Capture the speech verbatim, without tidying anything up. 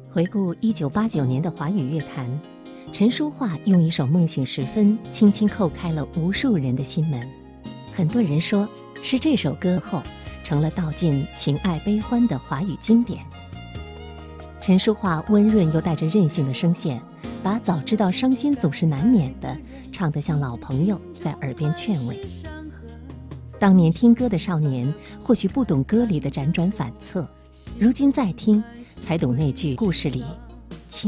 回顾一九八九年的华语乐坛，陈淑桦用一首《梦醒时分》轻轻叩开了无数人的心门。很多人说，是这首歌后成了道尽情爱悲欢的华语经典。陈淑桦温润又带着任性的声线，把早知道伤心总是难免的唱得像老朋友在耳边劝慰。当年听歌的少年或许不懂歌里的辗转反侧，如今再听才懂那句故事里